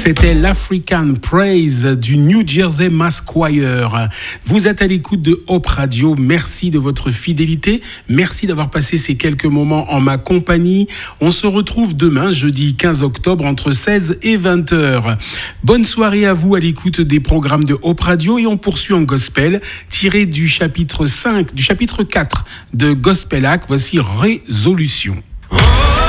C'était l'African Praise du New Jersey Mass Choir. Vous êtes à l'écoute de Hope Radio. Merci de votre fidélité. Merci d'avoir passé ces quelques moments en ma compagnie. On se retrouve demain, jeudi 15 octobre, entre 16 et 20 heures. Bonne soirée à vous à l'écoute des programmes de Hope Radio et on poursuit en gospel, tiré du chapitre 4 de Gospel Act. Voici Résolution.